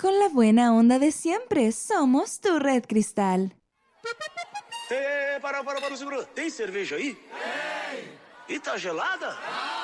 Con la buena onda de siempre, somos tu Red Cristal. Para, segura. Tem cerveja aí? Tem. E tá gelada?